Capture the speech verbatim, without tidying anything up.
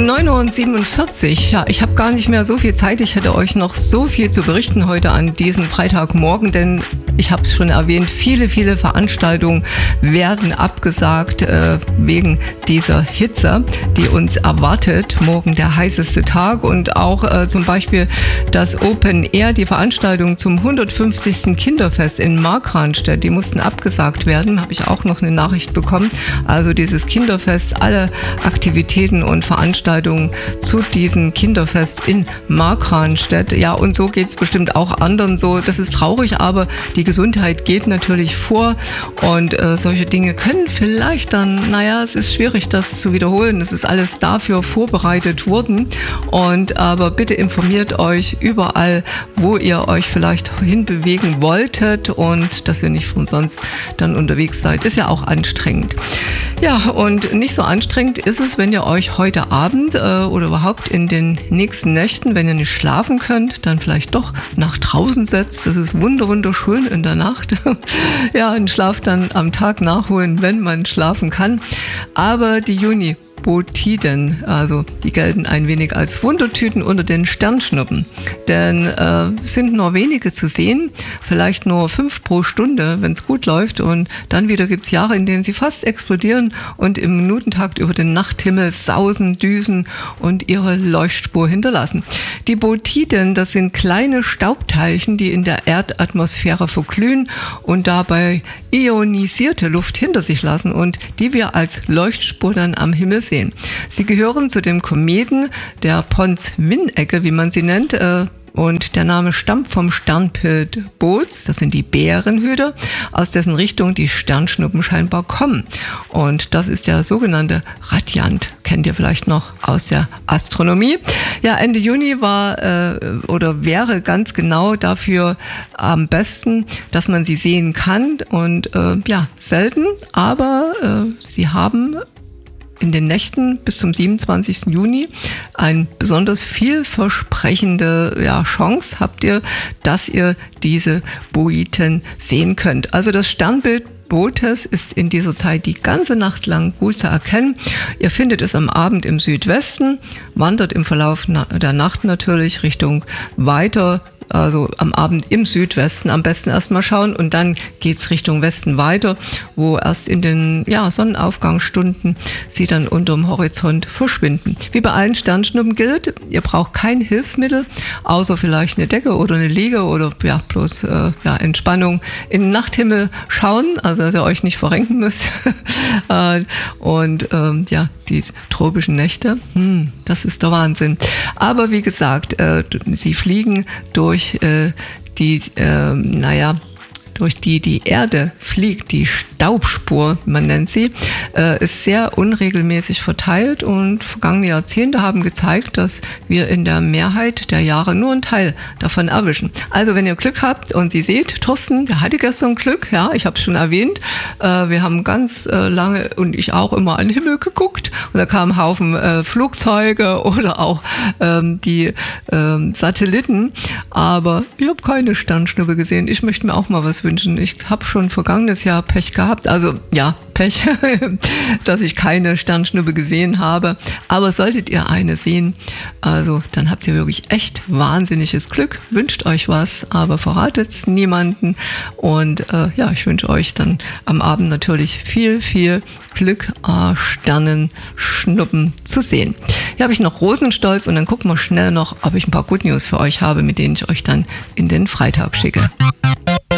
neun Uhr siebenundvierzig. Ja, ich habe gar nicht mehr so viel Zeit. Ich hätte euch noch so viel zu berichten heute an diesem Freitagmorgen, denn ich habe es schon erwähnt, viele, viele Veranstaltungen werden abgesagt äh, wegen dieser Hitze, die uns erwartet. Morgen der heißeste Tag und auch äh, zum Beispiel das Open Air, die Veranstaltung zum hundertfünfzigsten Kinderfest in Markranstädt, die mussten abgesagt werden, habe ich auch noch eine Nachricht bekommen. Also dieses Kinderfest, alle Aktivitäten und Veranstaltungen zu diesem Kinderfest in Markranstädt. Ja, und so geht es bestimmt auch anderen so. Das ist traurig, aber die Gesundheit geht natürlich vor und äh, solche Dinge können vielleicht dann, naja, es ist schwierig, das zu wiederholen. Es ist alles dafür vorbereitet worden und aber bitte informiert euch überall, wo ihr euch vielleicht hinbewegen wolltet und dass ihr nicht umsonst dann unterwegs seid. Ist ja auch anstrengend. Ja, und nicht so anstrengend ist es, wenn ihr euch heute Abend äh, oder überhaupt in den nächsten Nächten, wenn ihr nicht schlafen könnt, dann vielleicht doch nach draußen setzt. Das ist wunder wunderschön in der Nacht. Ja, einen Schlaf dann am Tag nachholen, wenn man schlafen kann. Aber die Juni Botiden, also die gelten ein wenig als Wundertüten unter den Sternschnuppen, denn äh, sind nur wenige zu sehen, vielleicht nur fünf pro Stunde, wenn es gut läuft und dann wieder gibt es Jahre, in denen sie fast explodieren und im Minutentakt über den Nachthimmel sausen, düsen und ihre Leuchtspur hinterlassen. Die Botiden, das sind kleine Staubteilchen, die in der Erdatmosphäre verglühen und dabei ionisierte Luft hinter sich lassen und die wir als Leuchtspur dann am Himmel sehen. Sie gehören zu dem Kometen der Pons-Winecke, wie man sie nennt, äh, und der Name stammt vom Sternbild Boöts, das sind die Bärenhüter, aus dessen Richtung die Sternschnuppen scheinbar kommen. Und das ist der sogenannte Radiant, kennt ihr vielleicht noch aus der Astronomie. Ja, Ende Juni war äh, oder wäre ganz genau dafür am besten, dass man sie sehen kann. Und äh, ja, selten, aber äh, sie haben in den Nächten bis zum siebenundzwanzigsten Juni eine besonders vielversprechende ja, Chance habt ihr, dass ihr diese Boöten sehen könnt. Also das Sternbild Boötes ist in dieser Zeit die ganze Nacht lang gut zu erkennen. Ihr findet es am Abend im Südwesten, wandert im Verlauf der Nacht natürlich Richtung weiter, also am Abend im Südwesten am besten erstmal schauen und dann geht's Richtung Westen weiter, wo erst in den ja, Sonnenaufgangsstunden sie dann unterm Horizont verschwinden. Wie bei allen Sternschnuppen gilt, ihr braucht kein Hilfsmittel, außer vielleicht eine Decke oder eine Liege oder ja, bloß äh, ja, Entspannung in den Nachthimmel schauen, also dass ihr euch nicht verrenken müsst. Und ähm, ja, die tropischen Nächte, hm, das ist der Wahnsinn. Aber wie gesagt, äh, sie fliegen durch durch äh, die, äh, naja, durch die die Erde fliegt, die Staubspur, man nennt sie, äh, ist sehr unregelmäßig verteilt und vergangene Jahrzehnte haben gezeigt, dass wir in der Mehrheit der Jahre nur einen Teil davon erwischen. Also wenn ihr Glück habt und sie seht, Thorsten, der hatte gestern Glück, ja, ich habe es schon erwähnt, äh, wir haben ganz äh, lange und ich auch immer an den Himmel geguckt und da kamen Haufen äh, Flugzeuge oder auch ähm, die ähm, Satelliten, aber ich habe keine Sternschnuppe gesehen. Ich möchte mir auch mal was wünschen. Ich habe schon vergangenes Jahr Pech gehabt, also ja, Pech, dass ich keine Sternschnuppe gesehen habe. Aber solltet ihr eine sehen, also dann habt ihr wirklich echt wahnsinniges Glück. Wünscht euch was, aber verratet es niemanden. Und äh, ja, ich wünsche euch dann am Abend natürlich viel, viel Glück, äh, Sternenschnuppen zu sehen. Hier habe ich noch Rosenstolz und dann gucken wir schnell noch, ob ich ein paar Good News für euch habe, mit denen ich euch dann in den Freitag schicke.